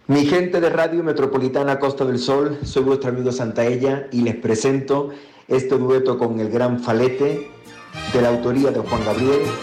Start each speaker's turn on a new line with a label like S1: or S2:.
S1: Mi gente de Radio Metropolitana Costa del Sol, soy vuestro amigo Santaella y les presento este dueto con el gran Falete, de la autoría de Juan Gabriel,